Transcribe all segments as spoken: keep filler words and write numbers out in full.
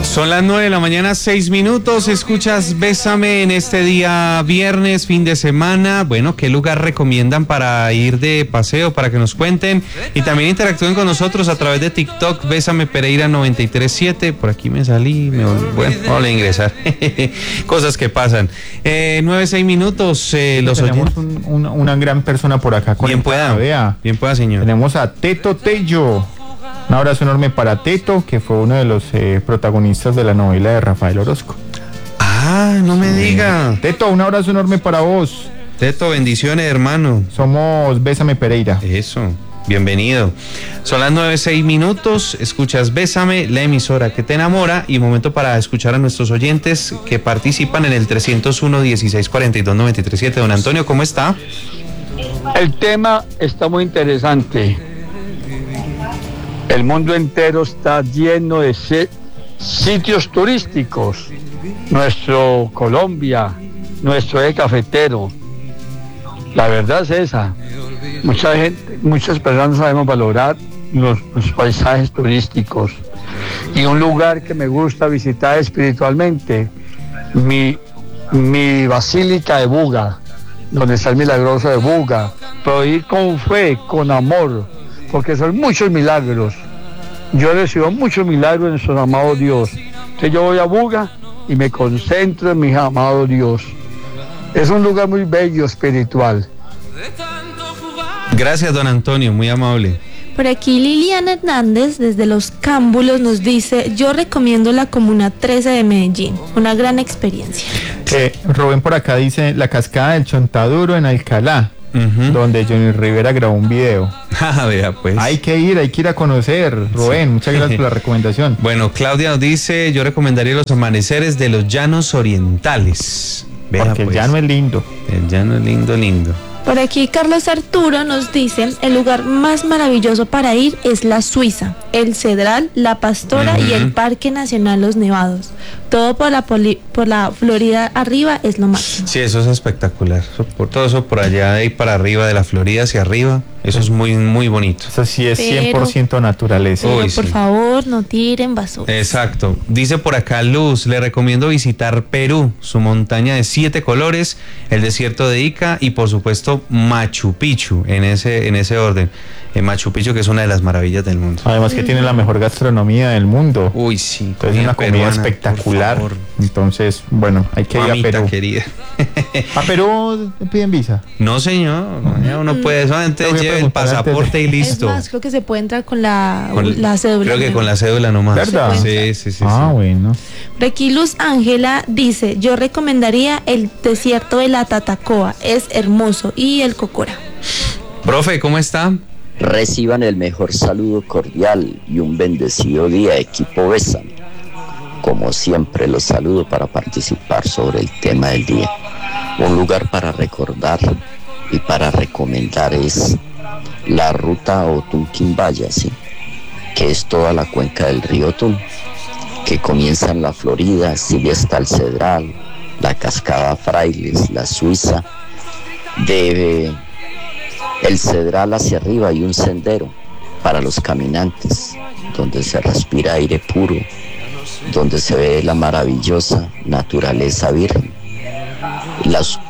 Son las nueve de la mañana, seis minutos. Escuchas Bésame en este día viernes, fin de semana. Bueno, ¿qué lugar recomiendan para ir de paseo? Para que nos cuenten. Y también interactúen con nosotros a través de TikTok, Bésame Pereira noventa y tres siete. Por aquí me salí. Me vol... Bueno, vamos a ingresar. Cosas que pasan. Eh, nueve, seis minutos. Eh, los Tenemos un, un, una gran persona por acá. Bien pueda. Vea. Bien pueda, señor. Tenemos a Teto Tello. Un abrazo enorme para Teto, que fue uno de los eh, protagonistas de la novela de Rafael Orozco. Ah, no me diga. Teto, un abrazo enorme para vos. Teto, bendiciones, hermano. Somos Bésame Pereira. Eso, bienvenido. Son las nueve, seis minutos. Escuchas Bésame, la emisora que te enamora. Y momento para escuchar a nuestros oyentes que participan en el trescientos uno, dieciséis cuarenta y dos, noventa y tres siete. Don Antonio, ¿cómo está? El tema está muy interesante. El mundo entero está lleno de sitios turísticos. Nuestro Colombia, nuestro eje cafetero. La verdad es esa. Mucha gente, muchas personas sabemos valorar los, los paisajes turísticos. Y un lugar que me gusta visitar espiritualmente, mi, mi Basílica de Buga, donde está el milagroso de Buga. Pero ir con fe, con amor, porque son muchos milagros. Yo recibo muchos milagros en nuestro amado Dios. Entonces yo voy a Buga y me concentro en mi amado Dios. Es un lugar muy bello, espiritual. Gracias, don Antonio, muy amable. Por aquí Liliana Hernández desde Los Cámbulos nos dice: yo recomiendo la Comuna trece de Medellín, una gran experiencia. Eh, Rubén por acá dice la cascada del Chontaduro en Alcalá. Uh-huh. Donde Johnny Rivera grabó un video. Ah, vea pues. Hay que ir, hay que ir a conocer. Rubén, sí. Muchas gracias por la recomendación. Bueno, Claudia nos dice: yo recomendaría los amaneceres de los llanos orientales. Vea, porque pues, el llano es lindo. El llano es lindo, lindo. Por aquí Carlos Arturo nos dice: el lugar más maravilloso para ir es la Suiza, el Cedral, la Pastora uh-huh. y el Parque Nacional Los Nevados. Todo por la poli, por la Florida arriba es lo máximo. Sí, eso es espectacular. Por todo eso por allá de ahí para arriba, de la Florida hacia arriba, eso es muy muy bonito. Eso sí es pero, cien por ciento naturaleza. Pero Uy, por sí. favor, no tiren basura. Exacto. Dice por acá Luz: le recomiendo visitar Perú, su montaña de siete colores, el desierto de Ica y por supuesto Machu Picchu, en ese en ese orden. En Machu Picchu, que es una de las maravillas del mundo. Además que tiene la mejor gastronomía del mundo. Uy, sí. Entonces es una comida peruana, espectacular. Entonces, bueno, hay que Mamita ir a Perú. Querida. ¿A Perú piden visa? No, señor. No, uno puede, solamente lleve el pasaporte y listo. Es más, creo que se puede entrar con la, con, la cédula. Creo que con la cédula nomás. ¿Verdad? Sí, sí, sí. Ah, sí. bueno. Por aquí Luz Ángela dice: yo recomendaría el desierto de la Tatacoa, es hermoso, y el Cocora. Profe, ¿cómo está? Reciban el mejor saludo cordial y un bendecido día, equipo Bésame. Como siempre los saludo para participar sobre el tema del día. Un lugar para recordar y para recomendar es la ruta Otún-Quimbaya, ¿sí? Que es toda la cuenca del río Otún, que comienza en la Florida, sigue hasta el Cedral, la cascada Frailes, la Suiza, debe el Cedral hacia arriba hay un sendero para los caminantes, donde se respira aire puro, donde se ve la maravillosa naturaleza virgen, las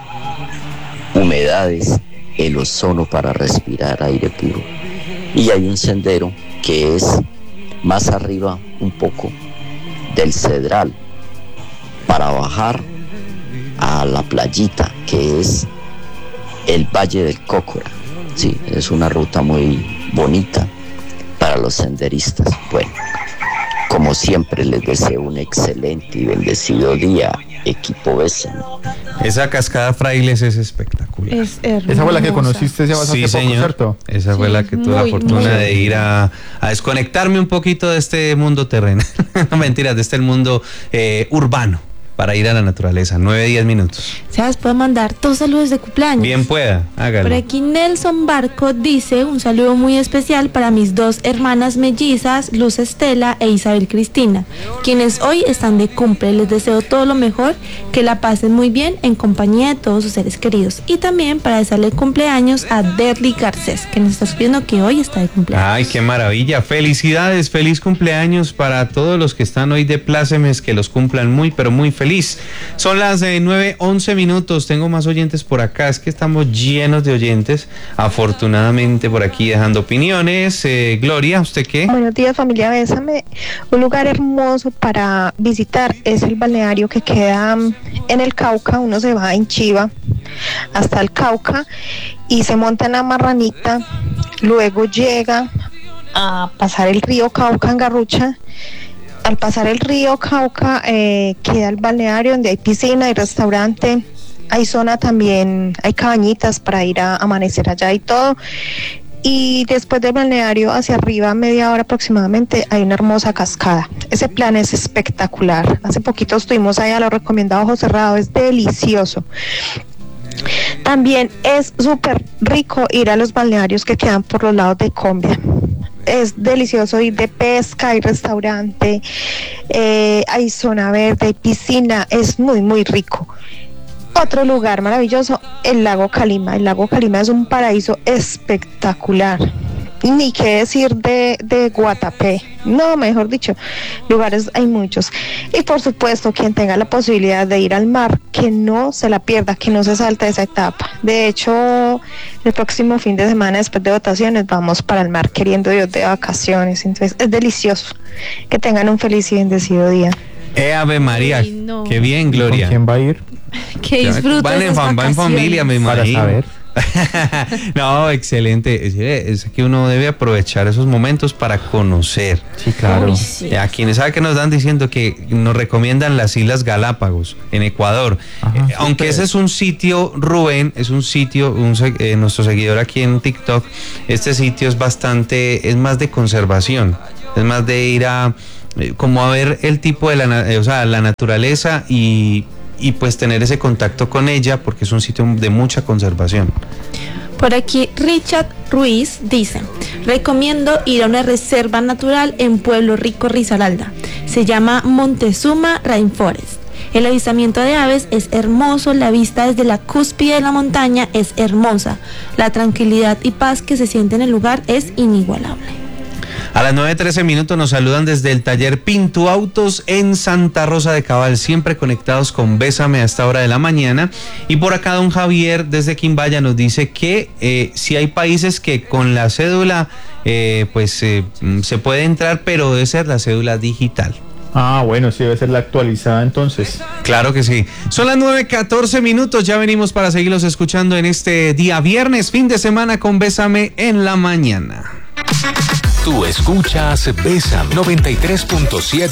humedades, el ozono para respirar aire puro. Y hay un sendero que es más arriba un poco del Cedral para bajar a la playita, que es el Valle del Cocora. Sí, es una ruta muy bonita para los senderistas. Bueno, como siempre les deseo un excelente y bendecido día, equipo Bésame. Esa cascada Frailes es espectacular. Es hermosa. Esa fue la que conociste ya hace sí, poco, señor. ¿cierto? Esa sí, fue la que tuve la fortuna muy de ir a, a desconectarme un poquito de este mundo terrenal. No, mentiras, de este mundo eh, urbano. para ir a la naturaleza. nueve, diez minutos. ¿Sabes? Puedo mandar dos saludos de cumpleaños. Bien pueda, hágalo. Por aquí Nelson Barco dice un saludo muy especial para mis dos hermanas mellizas, Luz Estela e Isabel Cristina, quienes hoy están de cumple. Les deseo todo lo mejor, que la pasen muy bien en compañía de todos sus seres queridos. Y también para desearle cumpleaños a Derly Garcés, que nos está subiendo que hoy está de cumpleaños. Ay, qué maravilla. Felicidades, feliz cumpleaños para todos los que están hoy de plácemes, que los cumplan muy, pero muy feliz. Son las eh, nueve, once minutos. Tengo más oyentes por acá. Es que estamos llenos de oyentes, afortunadamente, por aquí dejando opiniones. Eh, Gloria, ¿usted qué? Buenos días, familia Bésame. Un lugar hermoso para visitar es el balneario que queda en el Cauca. Uno se va en Chiva hasta el Cauca y se monta en la Marranita, luego llega a pasar el río Cauca en Garrucha. Al pasar el río Cauca eh, queda el balneario donde hay piscina y restaurante, hay zona también, hay cabañitas para ir a amanecer allá y todo. Y después del balneario hacia arriba, media hora aproximadamente, hay una hermosa cascada. Ese plan es espectacular. Hace poquito estuvimos allá, lo recomendado Ojo Cerrado, es delicioso. También es súper rico ir a los balnearios que quedan por los lados de Combia. Es delicioso ir de pesca, hay restaurante, eh, hay zona verde, hay piscina, es muy muy rico. Otro lugar maravilloso, el lago Calima. El lago Calima es un paraíso espectacular. Ni qué decir de, de Guatapé, no, mejor dicho, lugares hay muchos. Y por supuesto, quien tenga la posibilidad de ir al mar, que no se la pierda, que no se salte esa etapa. De hecho, el próximo fin de semana, después de votaciones, vamos para el mar, queriendo Dios, de vacaciones. Entonces es delicioso. Que tengan un feliz y bendecido día. Eh, Ave María, Ay, no. qué bien, Gloria. ¿Con quién va a ir? Que disfruten Van en, esas fam- va en familia, me Para imagino. saber. No, excelente. Es, es que uno debe aprovechar esos momentos para conocer. Sí, claro. Uy, sí. A quienes saben que nos dan diciendo que nos recomiendan las Islas Galápagos en Ecuador. Ajá, Eh, súper. aunque ese es un sitio, Rubén, es un sitio, un, se- eh, nuestro seguidor aquí en TikTok, este sitio es bastante, es más de conservación, es más de ir a, eh, como a ver el tipo de la, na- eh, o sea, la naturaleza y, y pues tener ese contacto con ella, porque es un sitio de mucha conservación. Por aquí Richard Ruiz dice, recomiendo ir a una reserva natural en Pueblo Rico, Risaralda. Se llama Montezuma Rainforest. El avistamiento de aves es hermoso, la vista desde la cúspide de la montaña es hermosa. La tranquilidad y paz que se siente en el lugar es inigualable. A las nueve trece minutos nos saludan desde el taller Pinto Autos en Santa Rosa de Cabal, siempre conectados con Bésame a esta hora de la mañana. Y por acá don Javier desde Quimbaya nos dice que eh, si hay países que con la cédula eh, pues eh, se puede entrar, pero debe ser la cédula digital. Ah, bueno, sí debe ser la actualizada entonces. Claro que sí. Son las nueve catorce minutos, ya venimos para seguirlos escuchando en este día viernes, fin de semana con Bésame en la mañana. Tú escuchas Bésame noventa y tres punto siete.